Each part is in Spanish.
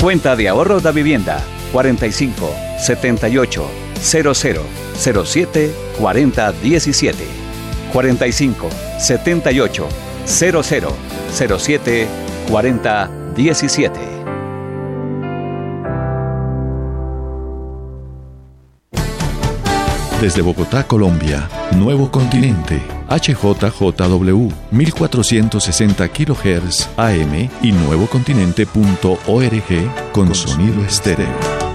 Cuenta de ahorro da vivienda 45 78 00 07 40 17. 45 78 00 07 40 17. Desde Bogotá, Colombia, Nuevo Continente, HJJW, 1460 kHz AM y nuevocontinente.org con sonido estéreo.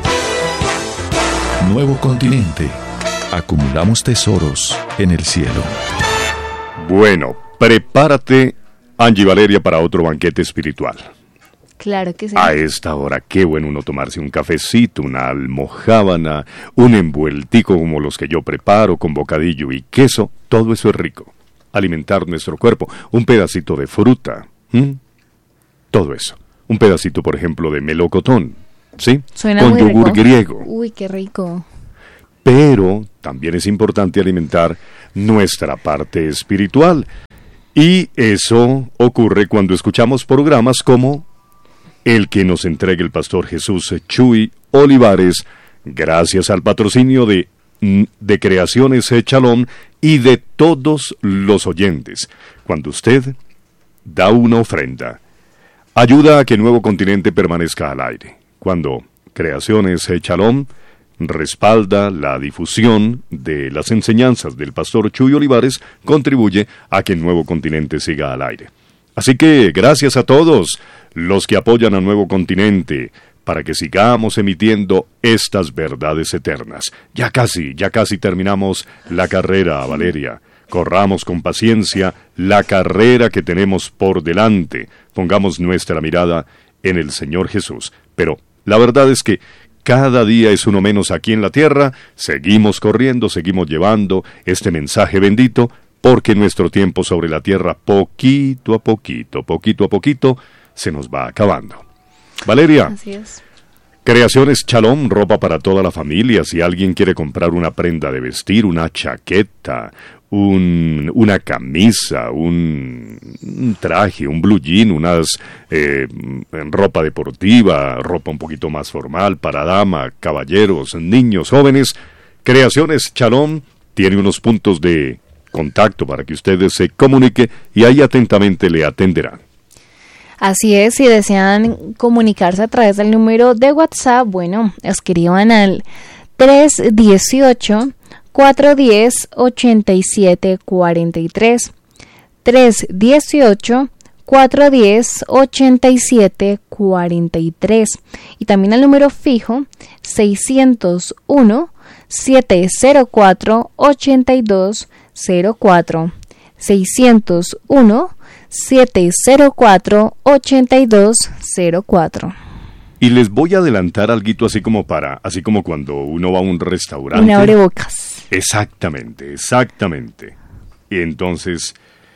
Nuevo Continente. Acumulamos tesoros en el cielo. Bueno, prepárate, Angie Valeria, para otro banquete espiritual. Claro que sí. A esta hora, qué bueno uno tomarse un cafecito, una almojábana, un envueltico como los que yo preparo con bocadillo y queso. Todo eso es rico. Alimentar nuestro cuerpo. Un pedacito de fruta. Todo eso. Un pedacito, por ejemplo, de melocotón. ¿Sí? Suena con muy yogur rico. griego. Uy, qué rico. Pero también es importante alimentar nuestra parte espiritual. Y eso ocurre cuando escuchamos programas como el que nos entrega el pastor Jesús Chuy Olivares, gracias al patrocinio de Creaciones Shalom y de todos los oyentes. Cuando usted da una ofrenda, ayuda a que Nuevo Continente permanezca al aire. Cuando Creaciones Shalom respalda la difusión de las enseñanzas del pastor Chuy Olivares, contribuye a que Nuevo Continente siga al aire. Así que gracias a todos los que apoyan a Nuevo Continente para que sigamos emitiendo estas verdades eternas. Ya casi terminamos la carrera, Valeria. Corramos con paciencia la carrera que tenemos por delante. Pongamos nuestra mirada en el Señor Jesús. Pero la verdad es que cada día es uno menos aquí en la tierra. Seguimos corriendo, seguimos llevando este mensaje bendito, porque nuestro tiempo sobre la tierra poquito a poquito, se nos va acabando. Valeria, Así es. Creaciones Shalom, ropa para toda la familia. Si alguien quiere comprar una prenda de vestir, una chaqueta, una camisa, un traje, un blue jean, ropa deportiva, ropa un poquito más formal para dama, caballeros, niños, jóvenes, Creaciones Shalom tiene unos puntos de contacto para que ustedes se comunique y ahí atentamente le atenderán. Así es, si desean comunicarse a través del número de WhatsApp, bueno, escriban al 318-410-8743, 318-410-8743, y también el número fijo 601-704-8204, 601-704-8204. Y les voy a adelantar algo así como cuando uno va a un restaurante. Un abrebocas. Exactamente. Y entonces,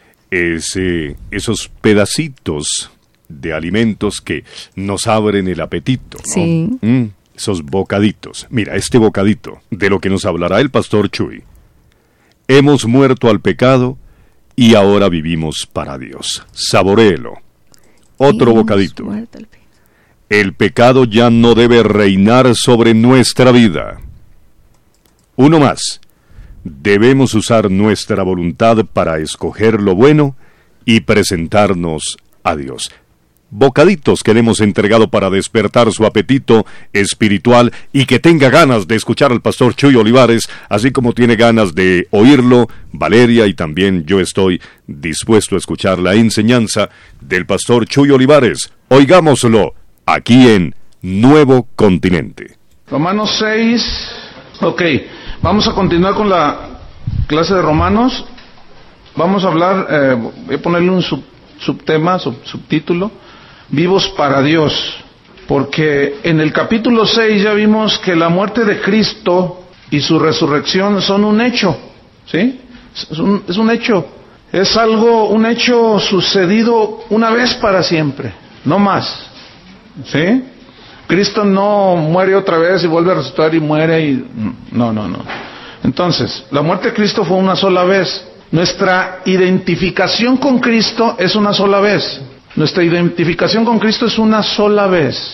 esos pedacitos de alimentos que nos abren el apetito, ¿no? Sí. Esos bocaditos. Mira, este bocadito, de lo que nos hablará el pastor Chuy. Hemos muerto al pecado y ahora vivimos para Dios. Saboréelo. Otro bocadito. El pecado ya no debe reinar sobre nuestra vida. Uno más. Debemos usar nuestra voluntad para escoger lo bueno y presentarnos a Dios. Bocaditos que le hemos entregado para despertar su apetito espiritual y que tenga ganas de escuchar al pastor Chuy Olivares, así como tiene ganas de oírlo Valeria, y también yo estoy dispuesto a escuchar la enseñanza del pastor Chuy Olivares. Oigámoslo aquí en Nuevo Continente. Romanos 6. Ok, vamos a continuar con la clase de Romanos. Vamos a hablar, voy a ponerle un subtítulo. Vivos para Dios, porque en el capítulo 6 ya vimos que la muerte de Cristo y su resurrección son un hecho, ¿sí? Es un hecho, es un hecho sucedido una vez para siempre, no más, ¿sí? Cristo no muere otra vez y vuelve a resucitar y muere y... No. Entonces, la muerte de Cristo fue una sola vez. Nuestra identificación con Cristo es una sola vez. Nuestra identificación con Cristo es una sola vez.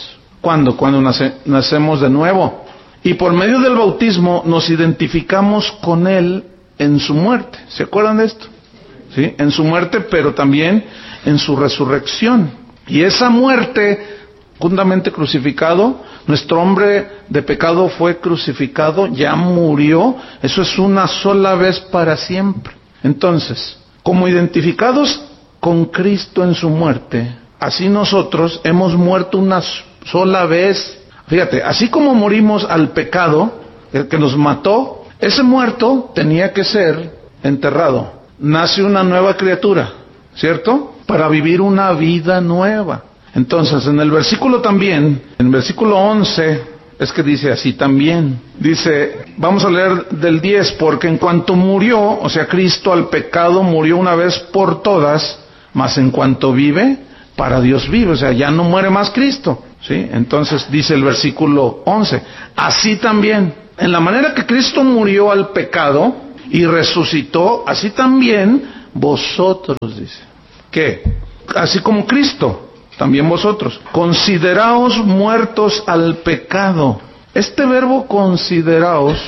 ¿Cuándo? Cuando nacemos de nuevo. Y por medio del bautismo nos identificamos con Él en su muerte. ¿Se acuerdan de esto? ¿Sí? En su muerte, pero también en su resurrección. Y esa muerte, juntamente crucificado, nuestro hombre de pecado fue crucificado, ya murió. Eso es una sola vez para siempre. Entonces, como identificados con Cristo en su muerte, así nosotros hemos muerto una sola vez. Fíjate, así como morimos al pecado, el que nos mató, ese muerto tenía que ser enterrado. Nace una nueva criatura, ¿cierto? Para vivir una vida nueva. Entonces, en el versículo también, en el versículo 11, es que dice así también. Dice, vamos a leer del 10, porque en cuanto murió, o sea, Cristo al pecado murió una vez por todas, mas en cuanto vive, para Dios vive, o sea, ya no muere más Cristo, ¿sí? Entonces dice el versículo 11, así también, en la manera que Cristo murió al pecado y resucitó, así también vosotros, dice. ¿Qué? Así como Cristo, también vosotros. Consideraos muertos al pecado. Este verbo consideraos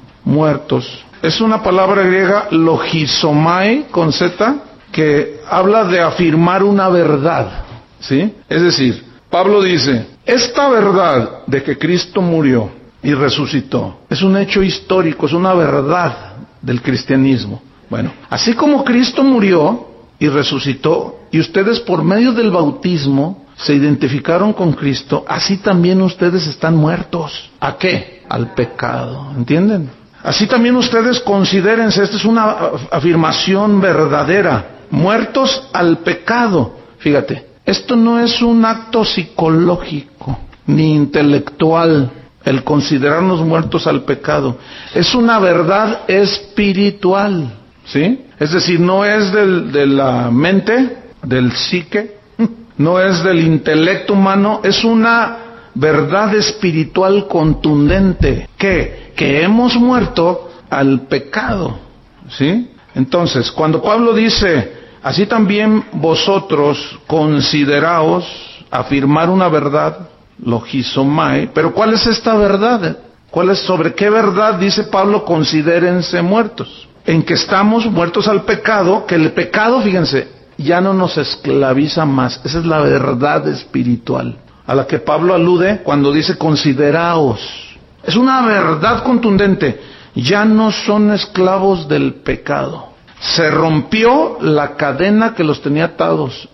muertos es una palabra griega logizomai con Z, que habla de afirmar una verdad, ¿sí? Es decir, Pablo dice, esta verdad de que Cristo murió y resucitó es un hecho histórico, es una verdad del cristianismo. Bueno, así como Cristo murió y resucitó, y ustedes por medio del bautismo se identificaron con Cristo, así también ustedes están muertos. ¿A qué? Al pecado, ¿entienden? Así también ustedes considérense, esta es una afirmación verdadera, muertos al pecado. Fíjate, esto no es un acto psicológico ni intelectual, el considerarnos muertos al pecado. Es una verdad espiritual, ¿sí? Es decir, no es de la mente, del psique, no es del intelecto humano, es una verdad espiritual contundente. ¿Qué? Que hemos muerto al pecado, ¿sí? Entonces, cuando Pablo dice, así también vosotros consideraos, afirmar una verdad, logizomai, pero ¿cuál es esta verdad? ¿Sobre qué verdad dice Pablo, considérense muertos? En que estamos muertos al pecado, que el pecado, fíjense, ya no nos esclaviza más. Esa es la verdad espiritual a la que Pablo alude cuando dice consideraos. Es una verdad contundente. Ya no son esclavos del pecado. Se rompió la cadena que los tenía atados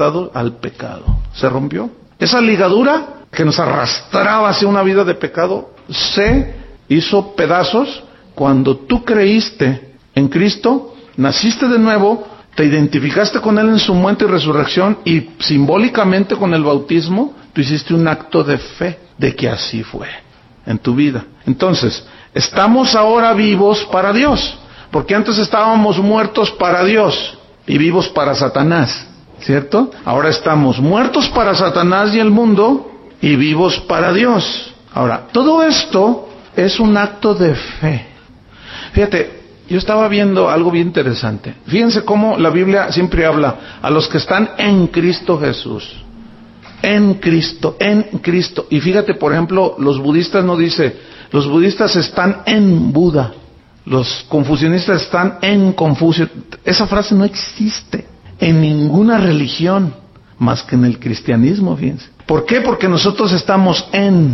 al pecado. Se rompió. Esa ligadura que nos arrastraba hacia una vida de pecado se hizo pedazos cuando tú creíste en Cristo, naciste de nuevo, te identificaste con Él en su muerte y resurrección, y simbólicamente con el bautismo tú hiciste un acto de fe de que así fue en tu vida. Entonces, estamos ahora vivos para Dios, porque antes estábamos muertos para Dios y vivos para Satanás, ¿cierto? Ahora estamos muertos para Satanás y el mundo y vivos para Dios. Ahora, todo esto es un acto de fe. Fíjate, yo estaba viendo algo bien interesante. Fíjense cómo la Biblia siempre habla a los que están en Cristo Jesús. En Cristo, en Cristo. Y fíjate, por ejemplo, los budistas no dice, los budistas están en Buda. Los confucianistas están en Confucio. Esa frase no existe en ninguna religión más que en el cristianismo, fíjense. ¿Por qué? Porque nosotros estamos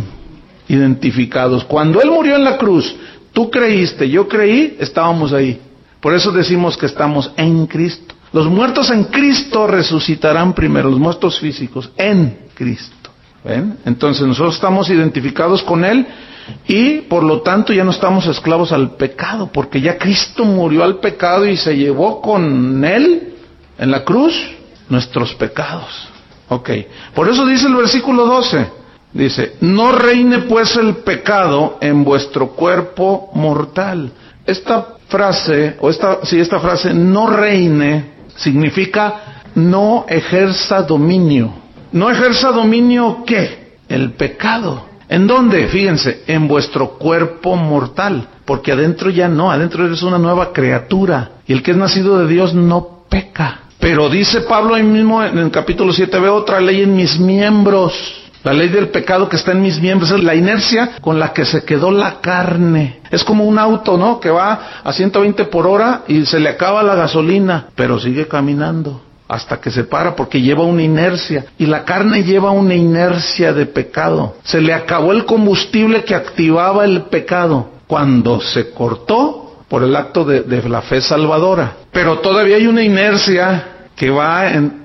identificados. Cuando Él murió en la cruz, tú creíste, yo creí, estábamos ahí. Por eso decimos que estamos en Cristo. Los muertos en Cristo resucitarán primero, los muertos físicos en Cristo. ¿Ven? Entonces nosotros estamos identificados con Él y por lo tanto ya no estamos esclavos al pecado, porque ya Cristo murió al pecado y se llevó con Él en la cruz nuestros pecados. Ok, por eso dice el versículo 12, dice, no reine pues el pecado en vuestro cuerpo mortal. Esta frase, esta frase, no reine, significa no ejerza dominio. ¿No ejerza dominio qué? El pecado. ¿En dónde? Fíjense, en vuestro cuerpo mortal, porque adentro ya no, adentro eres una nueva criatura, y el que es nacido de Dios no peca. Pero dice Pablo ahí mismo en el capítulo 7, veo otra ley en mis miembros. La ley del pecado que está en mis miembros es la inercia con la que se quedó la carne. Es como un auto, ¿no? Que va a 120 por hora y se le acaba la gasolina, pero sigue caminando hasta que se para porque lleva una inercia. Y la carne lleva una inercia de pecado. Se le acabó el combustible que activaba el pecado cuando se cortó por el acto de la fe salvadora. Pero todavía hay una inercia que va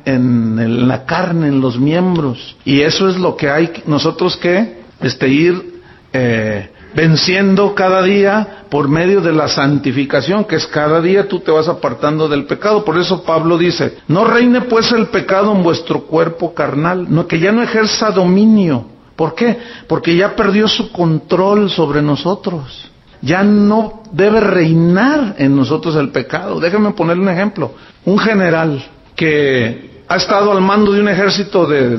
en la carne, en los miembros. Y eso es lo que hay nosotros que ir venciendo cada día por medio de la santificación, que es cada día tú te vas apartando del pecado. Por eso Pablo dice, no reine pues el pecado en vuestro cuerpo carnal, no, que ya no ejerza dominio. ¿Por qué? Porque ya perdió su control sobre nosotros. Ya no debe reinar en nosotros el pecado. Déjenme ponerle un ejemplo. Un general que ha estado al mando de un ejército de,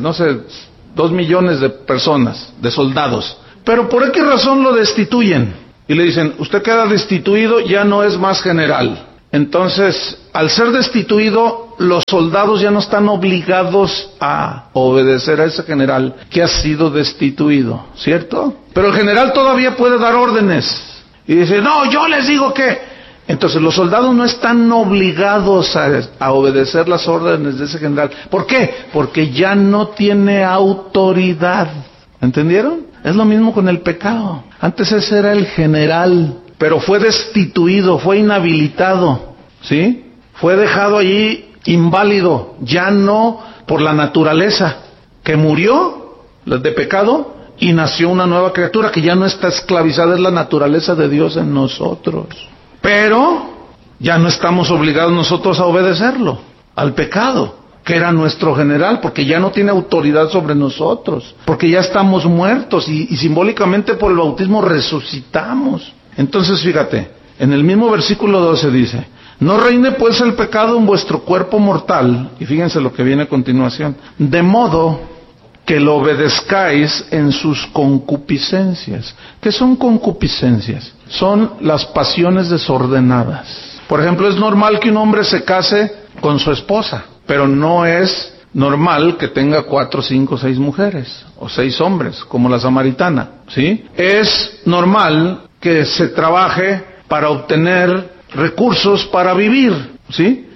2 millones de personas, de soldados, pero por X razón lo destituyen y le dicen, usted queda destituido, ya no es más general. Entonces, al ser destituido, los soldados ya no están obligados a obedecer a ese general que ha sido destituido, ¿cierto? Pero el general todavía puede dar órdenes y dice, no, yo les digo que... Entonces los soldados no están obligados a obedecer las órdenes de ese general. ¿Por qué? Porque ya no tiene autoridad. ¿Entendieron? Es lo mismo con el pecado. Antes ese era el general, pero fue destituido, fue inhabilitado, ¿sí? Fue dejado allí inválido, ya no por la naturaleza, que murió de pecado y nació una nueva criatura que ya no está esclavizada, es la naturaleza de Dios en nosotros. Pero ya no estamos obligados nosotros a obedecerlo, al pecado, que era nuestro general, porque ya no tiene autoridad sobre nosotros, porque ya estamos muertos y simbólicamente por el bautismo resucitamos. Entonces fíjate, en el mismo versículo 12 dice, no reine pues el pecado en vuestro cuerpo mortal, y fíjense lo que viene a continuación, de modo que lo obedezcáis en sus concupiscencias. ¿Qué son concupiscencias? Son las pasiones desordenadas. Por ejemplo, es normal que un hombre se case con su esposa, pero no es normal que tenga 4, 5, 6 mujeres, o 6 hombres, como la samaritana, ¿sí? Es normal que se trabaje para obtener recursos para vivir, ¿sí?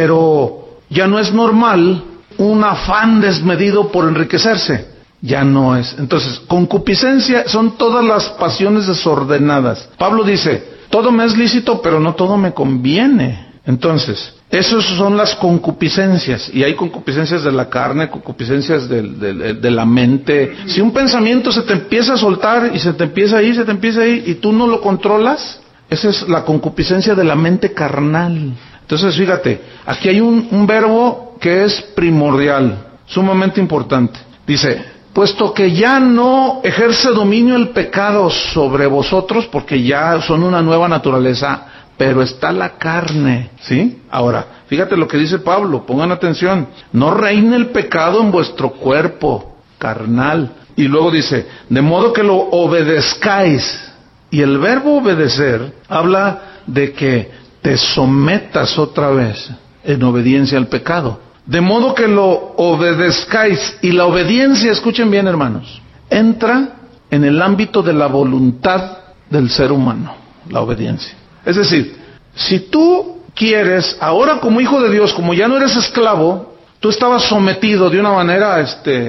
Pero ya no es normal un afán desmedido por enriquecerse, ya no es. Entonces, concupiscencia son todas las pasiones desordenadas. Pablo dice, todo me es lícito, pero no todo me conviene. Entonces, esas son las concupiscencias, y hay concupiscencias de la carne, concupiscencias de la mente. Si un pensamiento se te empieza a soltar y se te empieza a ir, y tú no lo controlas, esa es la concupiscencia de la mente carnal. Entonces, fíjate, aquí hay un verbo que es primordial, sumamente importante. Dice, puesto que ya no ejerce dominio el pecado sobre vosotros, porque ya son una nueva naturaleza, pero está la carne, ¿sí? Ahora, fíjate lo que dice Pablo, pongan atención, no reine el pecado en vuestro cuerpo carnal. Y luego dice, de modo que lo obedezcáis. Y el verbo obedecer habla de que te sometas otra vez en obediencia al pecado. De modo que lo obedezcáis. Y la obediencia, escuchen bien hermanos, entra en el ámbito de la voluntad del ser humano, la obediencia. Es decir, si tú quieres, ahora como hijo de Dios, como ya no eres esclavo, tú estabas sometido de una manera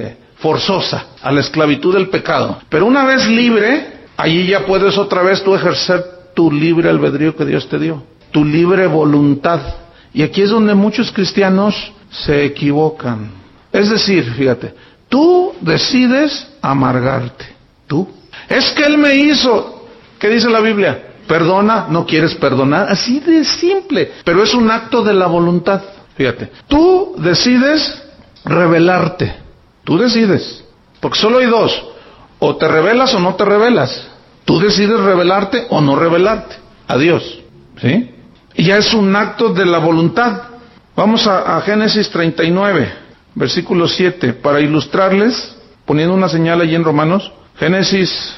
forzosa a la esclavitud del pecado. Pero una vez libre, allí ya puedes otra vez tú ejercer tu libre albedrío que Dios te dio, tu libre voluntad. Y aquí es donde muchos cristianos se equivocan. Es decir, fíjate, tú decides amargarte. Tú. Es que Él me hizo. ¿Qué dice la Biblia? Perdona, no quieres perdonar. Así de simple. Pero es un acto de la voluntad. Fíjate, tú decides rebelarte. Tú decides. Porque solo hay dos. O te rebelas o no te rebelas. Tú decides rebelarte o no rebelarte a Dios. ¿Sí? Y ya es un acto de la voluntad. Vamos a Génesis 39, versículo 7, para ilustrarles, poniendo una señal allí en Romanos. Génesis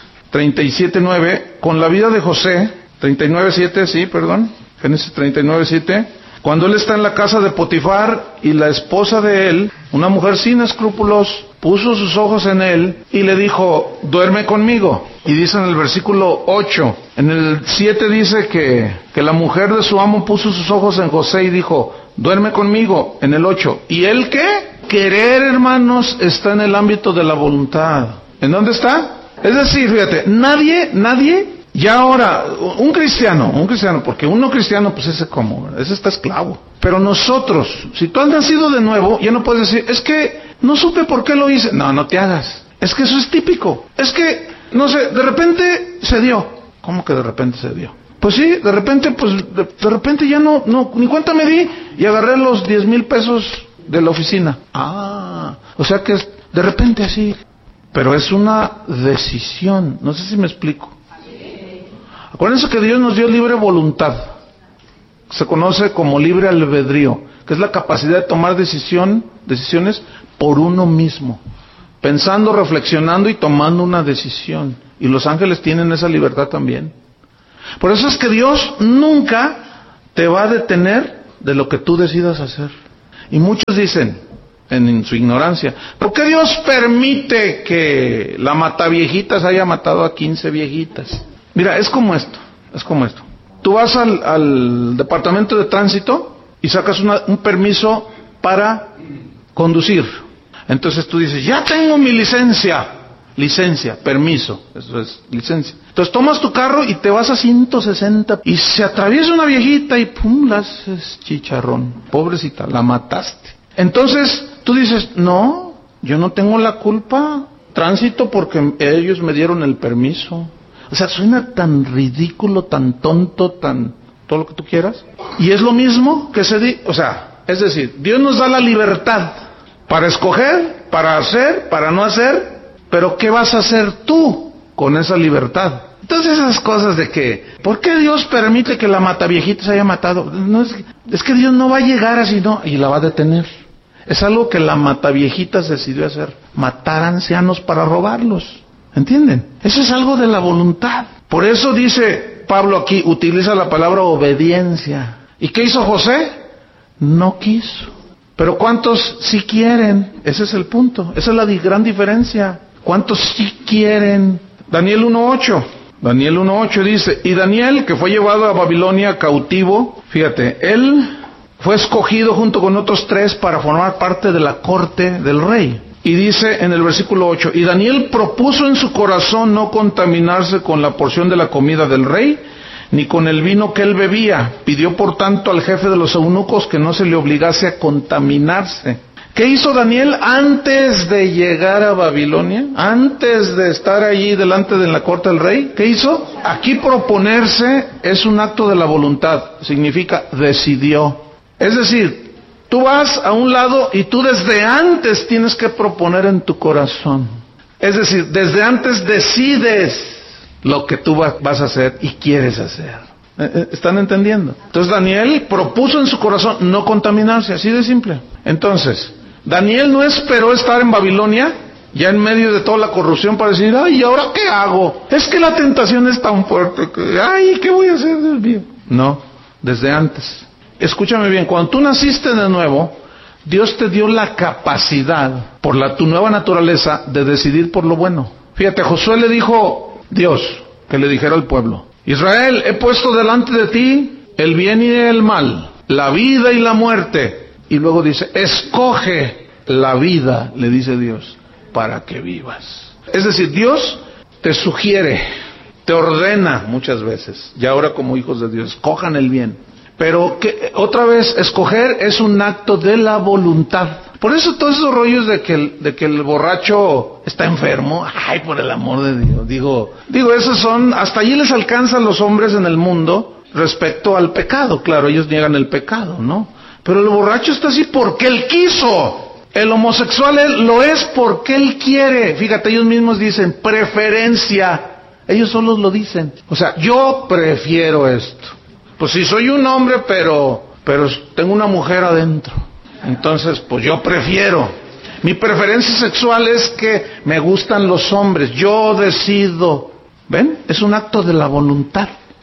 37:9, con la vida de José, 39:7, sí, perdón, Génesis 39:7, Cuando él está en la casa de Potifar y la esposa de él, una mujer sin escrúpulos, puso sus ojos en él y le dijo, duerme conmigo. Y dice en el versículo 8, en el 7 dice que la mujer de su amo puso sus ojos en José y dijo, duerme conmigo, en el 8. ¿Y él qué? Querer, hermanos, está en el ámbito de la voluntad. ¿En dónde está? Es decir, fíjate, nadie, ya ahora, un cristiano, porque uno cristiano, pues ese como, ese está esclavo. Pero nosotros, si tú has nacido de nuevo, ya no puedes decir, es que no supe por qué lo hice. No te hagas. Es que eso es típico. Es que, no sé, de repente se dio. ¿Cómo que de repente se dio? Pues sí, de repente, de repente ya no, ni cuenta me di y agarré los 10,000 pesos de la oficina. O sea que es de repente así. Pero es una decisión. No sé si me explico. Acuérdense que Dios nos dio libre voluntad. Se conoce como libre albedrío, que es la capacidad de tomar decisiones por uno mismo, pensando, reflexionando y tomando una decisión. Y los ángeles tienen esa libertad también. Por eso es que Dios nunca te va a detener de lo que tú decidas hacer. Y muchos dicen, en su ignorancia, ¿por qué Dios permite que la mataviejitas haya matado a 15 viejitas? Mira, es como esto. Tú vas al departamento de tránsito y sacas un permiso para conducir. Entonces tú dices, ya tengo mi licencia, permiso, eso es licencia. Entonces tomas tu carro y te vas a 160 y se atraviesa una viejita y pum, la haces chicharrón, pobrecita, la mataste. Entonces tú dices, no, yo no tengo la culpa, tránsito, porque ellos me dieron el permiso. O sea, suena tan ridículo, tan tonto, tan todo lo que tú quieras. Y es lo mismo que es decir, Dios nos da la libertad para escoger, para hacer, para no hacer, pero ¿qué vas a hacer tú con esa libertad? Entonces esas cosas de que, ¿por qué Dios permite que la mataviejita se haya matado? No es que Dios no va a llegar así, no, y la va a detener. Es algo que la mataviejitas decidió hacer, matar ancianos para robarlos. ¿Entienden? Eso es algo de la voluntad. Por eso dice Pablo aquí, utiliza la palabra obediencia. ¿Y qué hizo José? No quiso. Pero ¿cuántos sí quieren? Ese es el punto. Esa es la gran diferencia. ¿Cuántos sí quieren? Daniel 1:8 dice, y Daniel, que fue llevado a Babilonia cautivo, fíjate, él fue escogido junto con otros 3 para formar parte de la corte del rey. Y dice en el versículo 8, y Daniel propuso en su corazón no contaminarse con la porción de la comida del rey, ni con el vino que él bebía. Pidió por tanto al jefe de los eunucos que no se le obligase a contaminarse. ¿Qué hizo Daniel antes de llegar a Babilonia? Antes de estar allí delante de la corte del rey, ¿qué hizo? Aquí proponerse es un acto de la voluntad, significa decidió. Es decir, tú vas a un lado y tú desde antes tienes que proponer en tu corazón. Es decir, desde antes decides lo que tú vas a hacer y quieres hacer. ¿Están entendiendo? Entonces Daniel propuso en su corazón no contaminarse, así de simple. Entonces, Daniel no esperó estar en Babilonia, ya en medio de toda la corrupción, para decir, ay, ¿y ahora qué hago? Es que la tentación es tan fuerte que, ay, ¿qué voy a hacer, Dios mío? No, desde antes. Escúchame bien, cuando tú naciste de nuevo, Dios te dio la capacidad, por tu nueva naturaleza, de decidir por lo bueno. Fíjate, Josué le dijo Dios que le dijera al pueblo, Israel, he puesto delante de ti el bien y el mal, la vida y la muerte. Y luego dice, escoge la vida, le dice Dios, para que vivas. Es decir, Dios te sugiere, te ordena muchas veces, y ahora como hijos de Dios, escojan el bien. Pero que otra vez, escoger es un acto de la voluntad. Por eso todos esos rollos de que el borracho está enfermo, ay, por el amor de Dios, digo, esos son, hasta allí les alcanzan los hombres en el mundo respecto al pecado. Claro, ellos niegan el pecado, ¿no? Pero el borracho está así porque él quiso. El homosexual lo es porque él quiere. Fíjate, ellos mismos dicen preferencia. Ellos solos lo dicen. O sea, yo prefiero esto. Pues si soy un hombre, pero tengo una mujer adentro. Entonces, pues yo prefiero. Mi preferencia sexual es que me gustan los hombres. Yo decido. ¿Ven? Es un acto de la voluntad.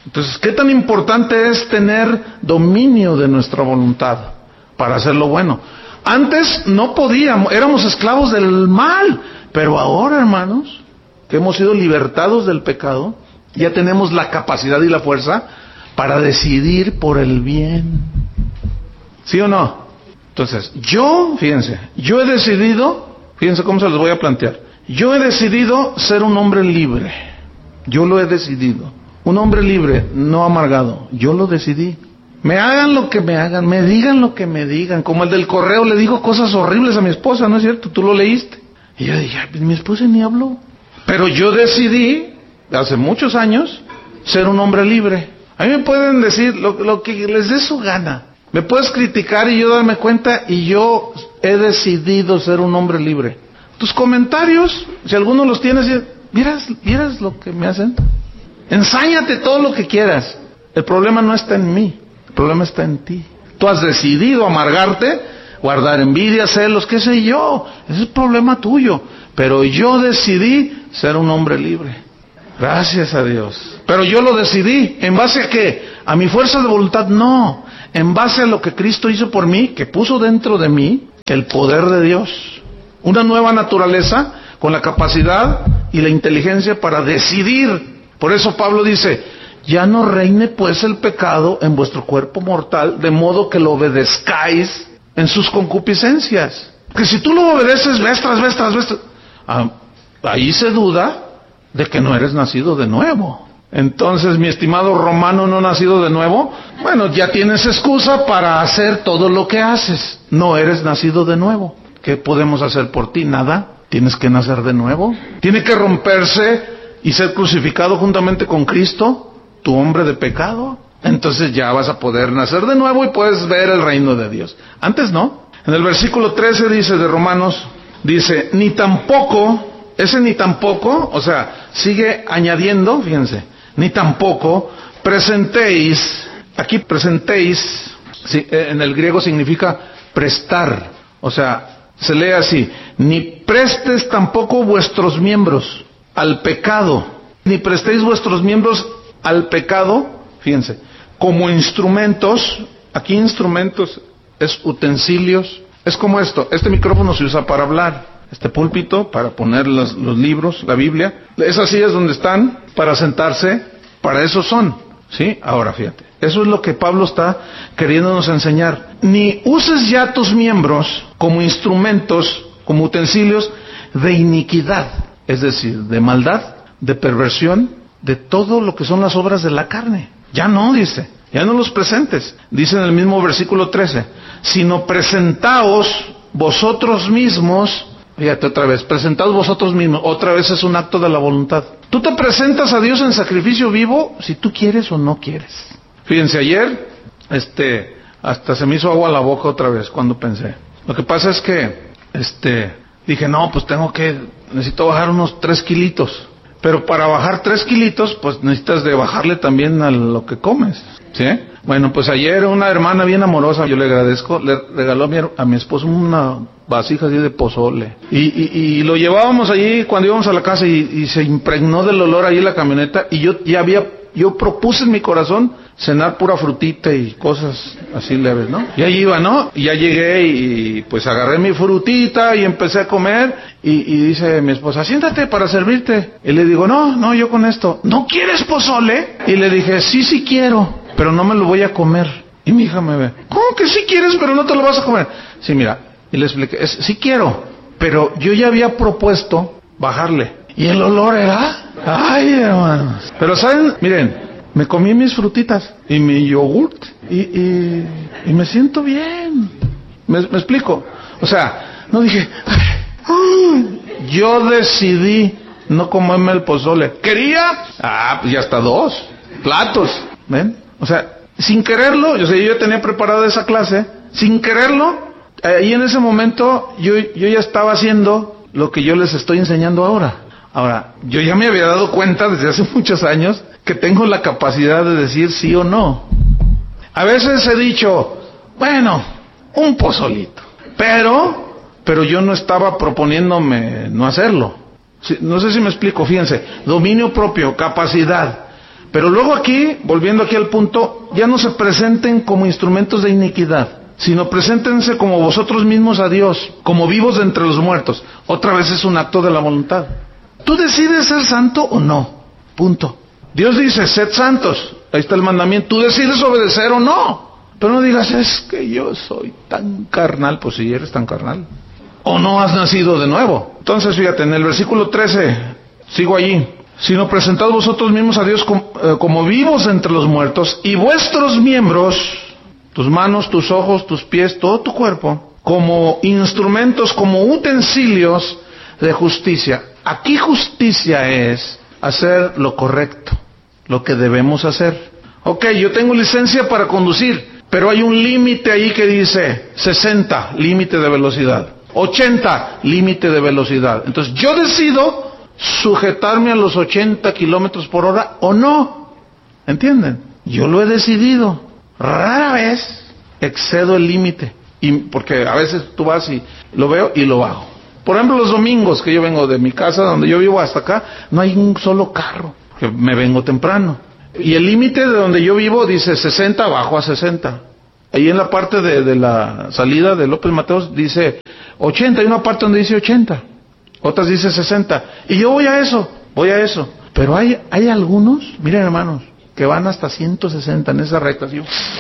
Entonces, ¿qué tan importante es tener dominio de nuestra voluntad para hacer lo bueno? Antes no podíamos, éramos esclavos del mal, pero ahora, hermanos, que hemos sido libertados del pecado, ya tenemos la capacidad y la fuerza para decidir por el bien. ¿Sí o no? Entonces, yo he decidido, fíjense cómo se los voy a plantear. Yo he decidido ser un hombre libre. Yo lo he decidido. Un hombre libre, no amargado. Yo lo decidí. Me hagan lo que me hagan, me digan lo que me digan. Como el del correo, le dijo cosas horribles a mi esposa, ¿no es cierto? Tú lo leíste. Y yo dije, mi esposa ni habló. Pero yo decidí, hace muchos años, ser un hombre libre. A mí me pueden decir lo que les dé su gana. Me puedes criticar y yo darme cuenta, y yo he decidido ser un hombre libre. Tus comentarios, si alguno los tienes, ¿vieras lo que me hacen? Ensáñate todo lo que quieras. El problema no está en mí, el problema está en ti. Tú has decidido amargarte, guardar envidia, celos, qué sé yo. Ese es el problema tuyo. Pero yo decidí ser un hombre libre. Gracias a Dios. Pero yo lo decidí. ¿En base a qué? ¿A mi fuerza de voluntad? No. En base a lo que Cristo hizo por mí, que puso dentro de mí el poder de Dios. Una nueva naturaleza con la capacidad y la inteligencia para decidir. Por eso Pablo dice, ya no reine pues el pecado en vuestro cuerpo mortal, de modo que lo obedezcáis en sus concupiscencias. Que si tú lo obedeces vez tras vez, ahí se duda de que no eres nacido de nuevo. Entonces, mi estimado romano no nacido de nuevo, bueno, ya tienes excusa para hacer todo lo que haces. No eres nacido de nuevo. ¿Qué podemos hacer por ti? Nada. Tienes que nacer de nuevo. Tiene que romperse y ser crucificado juntamente con Cristo, tu hombre de pecado. Entonces ya vas a poder nacer de nuevo y puedes ver el reino de Dios. Antes no. En el versículo 13 dice de Romanos, dice, ni tampoco, o sea, sigue añadiendo, fíjense, ni tampoco presentéis, aquí presentéis, sí, en el griego significa prestar, o sea, se lee así, ni prestes tampoco vuestros miembros al pecado, ni prestéis vuestros miembros al pecado, fíjense, como instrumentos, aquí instrumentos es utensilios, es como esto, este micrófono se usa para hablar, este púlpito para poner los libros, la Biblia, esas sillas donde están para sentarse, para eso son, ¿sí? Ahora fíjate, eso es lo que Pablo está queriéndonos enseñar. Ni uses ya tus miembros como instrumentos, como utensilios de iniquidad, es decir, de maldad, de perversión, de todo lo que son las obras de la carne. Ya no, dice, ya no los presentes. Dice en el mismo versículo 13, sino presentaos vosotros mismos. Fíjate otra vez, presentaos vosotros mismos. Otra vez es un acto de la voluntad. Tú te presentas a Dios en sacrificio vivo si tú quieres o no quieres. Fíjense, ayer, hasta se me hizo agua a la boca otra vez cuando pensé. Lo que pasa es que, dije, no, pues necesito bajar unos 3 kilitos. Pero para bajar 3 kilitos, pues necesitas de bajarle también a lo que comes, ¿sí? Bueno, pues ayer una hermana bien amorosa, yo le agradezco, le regaló a mi esposo una vasija así de pozole. Y lo llevábamos allí cuando íbamos a la casa y se impregnó del olor ahí en la camioneta. Y yo propuse en mi corazón cenar pura frutita y cosas así leves, ¿no? Y ahí iba, ¿no? Y ya llegué y pues agarré mi frutita y empecé a comer. Y dice mi esposa, siéntate para servirte. Y le digo, no, yo con esto. ¿No quieres pozole? Y le dije, sí quiero, pero no me lo voy a comer. Y mi hija me ve, ¿cómo que sí quieres, pero no te lo vas a comer? Sí, mira, y le expliqué, sí quiero, pero yo ya había propuesto bajarle. Y el olor era, ay, hermanos. Pero saben, miren, me comí mis frutitas y mi yogurt y me siento bien. ¿Me explico? O sea, no dije, yo decidí no comerme el pozole. ¿Quería? Pues ya hasta 2 platos. ¿Ven? O sea, sin quererlo, yo ya tenía preparada esa clase, sin quererlo, ahí en ese momento yo ya estaba haciendo lo que yo les estoy enseñando ahora. Ahora, yo ya me había dado cuenta desde hace muchos años que tengo la capacidad de decir sí o no. A veces he dicho, bueno, un pozolito, pero yo no estaba proponiéndome no hacerlo. No sé si me explico, fíjense, dominio propio, capacidad. Pero luego aquí, volviendo aquí al punto, ya no se presenten como instrumentos de iniquidad, sino preséntense como vosotros mismos a Dios, como vivos de entre los muertos. Otra vez es un acto de la voluntad. Tú decides ser santo o no, punto. Dios dice, sed santos, ahí está el mandamiento. Tú decides obedecer o no. Pero no digas, es que yo soy tan carnal. Pues si eres tan carnal, o no has nacido de nuevo. Entonces fíjate, en el versículo 13, sigo allí, sino presentad vosotros mismos a Dios como vivos entre los muertos, y vuestros miembros, tus manos, tus ojos, tus pies, todo tu cuerpo, como instrumentos, como utensilios de justicia. Aquí justicia es hacer lo correcto, lo que debemos hacer. Ok, yo tengo licencia para conducir, pero hay un límite ahí que dice 60, límite de velocidad, 80, límite de velocidad. Entonces yo decido sujetarme a los 80 kilómetros por hora o no. ¿Entienden? Yo lo he decidido. Rara vez excedo el límite, y porque a veces tú vas y lo veo y lo bajo. Por ejemplo, los domingos que yo vengo de mi casa, donde yo vivo, hasta acá, no hay un solo carro, porque me vengo temprano. Y el límite de donde yo vivo dice 60, bajo a 60. Ahí en la parte de la salida de López Mateos dice 80, hay una parte donde dice 80, otras dice 60. Y yo voy a eso. Pero hay algunos, miren hermanos, que van hasta 160 en esas rectas.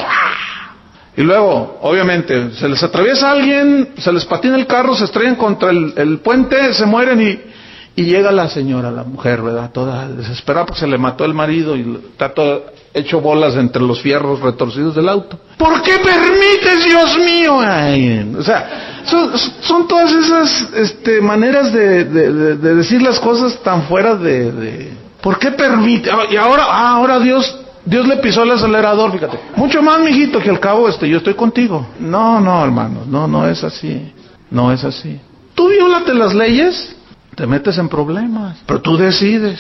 Y luego, obviamente, se les atraviesa a alguien, se les patina el carro, se estrellan contra el puente, se mueren y llega la señora, la mujer, ¿verdad? Toda desesperada porque se le mató el marido y está todo hecho bolas entre los fierros retorcidos del auto. ¿Por qué permites, Dios mío? Ay, o sea, son todas esas maneras de decir las cosas tan fuera de... ¿Por qué permite? Y ahora Dios le pisó el acelerador, fíjate. Mucho más, mijito, que al cabo yo estoy contigo. No, hermano, no es así. No es así. Tú viólate las leyes, te metes en problemas. Pero tú decides,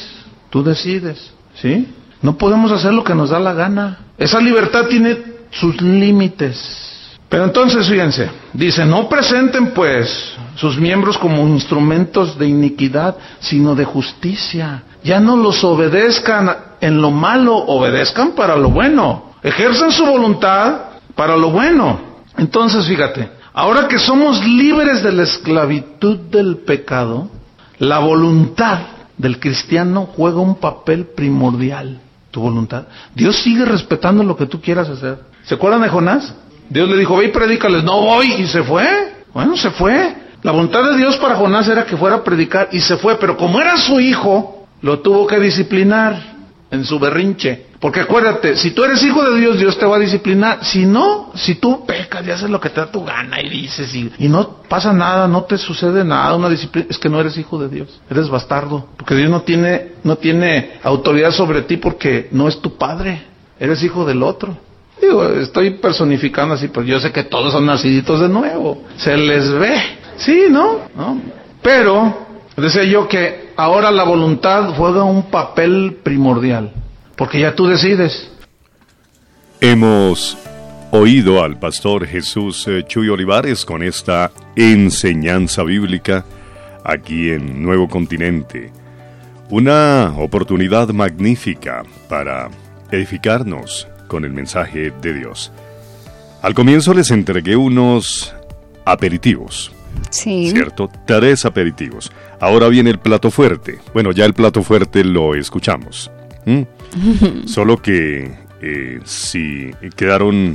¿sí? No podemos hacer lo que nos da la gana. Esa libertad tiene sus límites. Pero entonces, fíjense, dice, no presenten pues sus miembros como instrumentos de iniquidad, sino de justicia. Ya no los obedezcan en lo malo, obedezcan para lo bueno. Ejerzan su voluntad para lo bueno. Entonces, fíjate, ahora que somos libres de la esclavitud del pecado, la voluntad del cristiano juega un papel primordial. Tu voluntad. Dios sigue respetando lo que tú quieras hacer. ¿Se acuerdan de Jonás? Dios le dijo, ve y predícales. No voy, y se fue. Bueno, se fue. La voluntad de Dios para Jonás era que fuera a predicar, y se fue. Pero como era su hijo, lo tuvo que disciplinar en su berrinche. Porque acuérdate, si tú eres hijo de Dios, Dios te va a disciplinar. Si no, si tú pecas y haces lo que te da tu gana y dices, y no pasa nada, no te sucede nada, una disciplina, es que no eres hijo de Dios, eres bastardo. Porque Dios no tiene autoridad sobre ti porque no es tu padre, eres hijo del otro. Digo, estoy personificando así, pero yo sé que todos son naciditos de nuevo, se les ve, sí, ¿no? Pero, decía yo que ahora la voluntad juega un papel primordial. Porque ya tú decides. Hemos oído al pastor Jesús Chuy Olivares con esta enseñanza bíblica aquí en Nuevo Continente. Una oportunidad magnífica para edificarnos con el mensaje de Dios. Al comienzo les entregué unos aperitivos. Sí. ¿Cierto? 3 aperitivos. Ahora viene el plato fuerte. Bueno, ya el plato fuerte lo escuchamos. Solo que si quedaron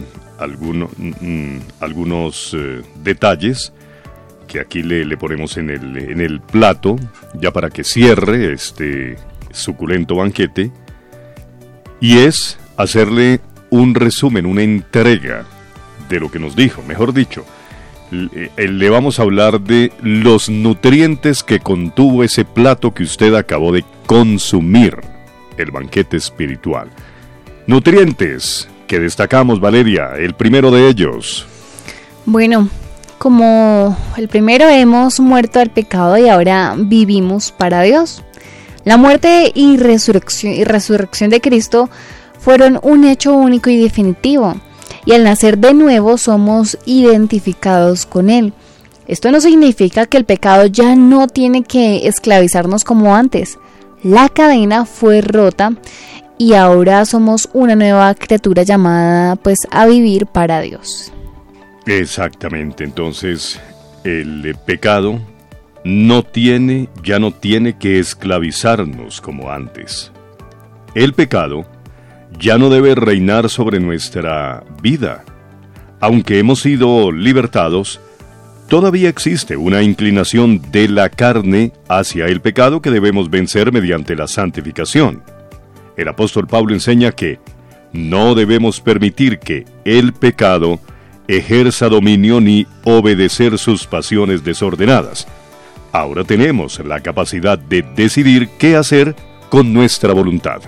algunos detalles que aquí le ponemos en el plato, ya para que cierre este suculento banquete, y es hacerle un resumen, una entrega de lo que nos dijo. Mejor dicho, le vamos a hablar de los nutrientes que contuvo ese plato que usted acabó de consumir. El banquete espiritual. Nutrientes que destacamos, Valeria, el primero de ellos. Bueno, como el primero, hemos muerto al pecado y ahora vivimos para Dios. La muerte y resurrección de Cristo fueron un hecho único y definitivo, y al nacer de nuevo somos identificados con Él. Esto no significa que el pecado ya no tiene que esclavizarnos como antes. La cadena fue rota y ahora somos una nueva criatura llamada pues a vivir para Dios. Exactamente, entonces el pecado ya no tiene que esclavizarnos como antes. El pecado ya no debe reinar sobre nuestra vida. Aunque hemos sido libertados, todavía existe una inclinación de la carne hacia el pecado que debemos vencer mediante la santificación. El apóstol Pablo enseña que no debemos permitir que el pecado ejerza dominio ni obedecer sus pasiones desordenadas. Ahora tenemos la capacidad de decidir qué hacer con nuestra voluntad.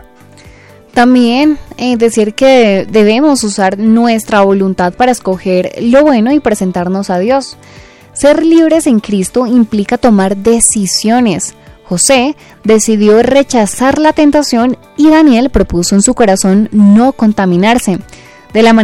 También decir que debemos usar nuestra voluntad para escoger lo bueno y presentarnos a Dios. Ser libres en Cristo implica tomar decisiones. José decidió rechazar la tentación y Daniel propuso en su corazón no contaminarse. De la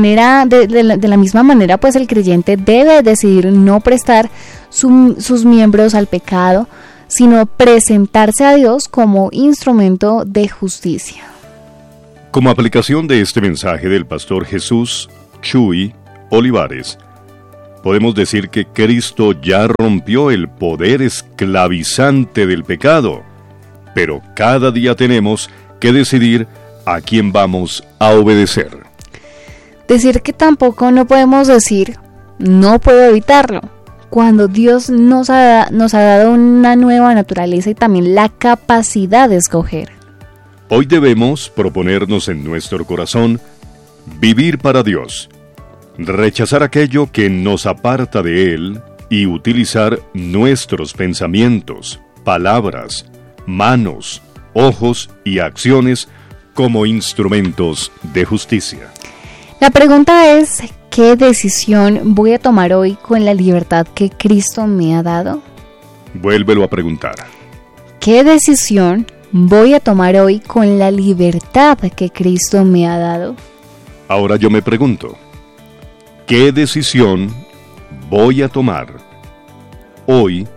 misma manera, pues el creyente debe decidir no prestar sus miembros al pecado, sino presentarse a Dios como instrumento de justicia. Como aplicación de este mensaje del pastor Jesús Chuy Olivares, podemos decir que Cristo ya rompió el poder esclavizante del pecado, pero cada día tenemos que decidir a quién vamos a obedecer. Decir que tampoco no podemos decir, no puedo evitarlo, cuando Dios nos ha dado una nueva naturaleza y también la capacidad de escoger. Hoy debemos proponernos en nuestro corazón vivir para Dios, rechazar aquello que nos aparta de Él y utilizar nuestros pensamientos, palabras, manos, ojos y acciones como instrumentos de justicia. La pregunta es, ¿qué decisión voy a tomar hoy con la libertad que Cristo me ha dado? Vuélvelo a preguntar. ¿Qué decisión voy a tomar hoy con la libertad que Cristo me ha dado? Ahora yo me pregunto, ¿qué decisión voy a tomar hoy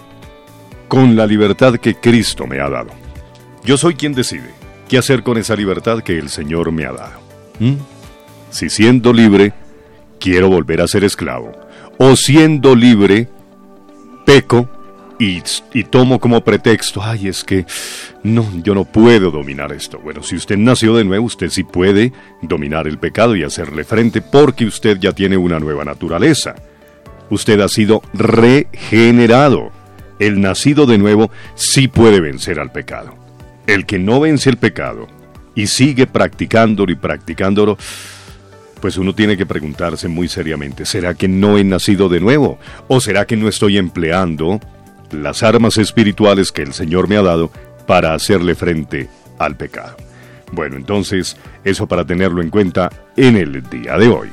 con la libertad que Cristo me ha dado? Yo soy quien decide qué hacer con esa libertad que el Señor me ha dado. Si siendo libre, quiero volver a ser esclavo, o siendo libre, peco y tomo como pretexto, es que yo no puedo dominar esto. Bueno, si usted nació de nuevo, usted sí puede dominar el pecado y hacerle frente porque usted ya tiene una nueva naturaleza. Usted ha sido regenerado. El nacido de nuevo sí puede vencer al pecado. El que no vence el pecado y sigue practicándolo, pues uno tiene que preguntarse muy seriamente, ¿será que no he nacido de nuevo? ¿O será que no estoy empleando las armas espirituales que el Señor me ha dado para hacerle frente al pecado? Bueno, entonces, eso para tenerlo en cuenta en el día de hoy.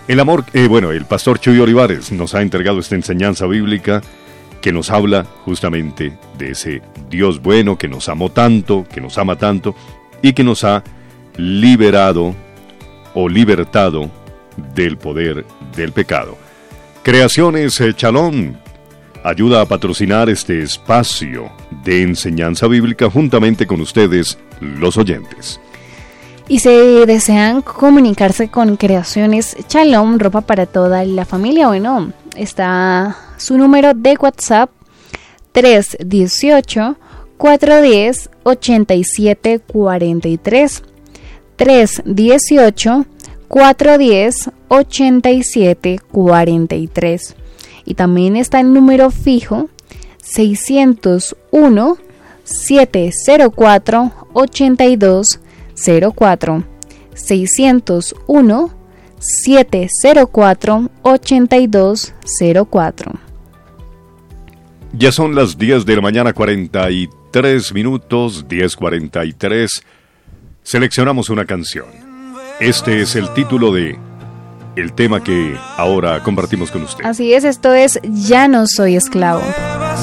El pastor Chuy Olivares nos ha entregado esta enseñanza bíblica que nos habla justamente de ese Dios bueno que nos amó tanto, que nos ama tanto y que nos ha liberado o libertado del poder del pecado. Creaciones Chalón ayuda a patrocinar este espacio de enseñanza bíblica juntamente con ustedes, los oyentes. Y si desean comunicarse con Creaciones Shalom, ropa para toda la familia, bueno, está su número de WhatsApp 318-410-8743. 318-410-8743. Y también está el número fijo 601-704-8204. 601-704-8204. Ya son las 10 de la mañana, 43 minutos, 10:43. Seleccionamos una canción. Este es el título de el tema que ahora compartimos con usted. Así es, esto es Ya no soy esclavo.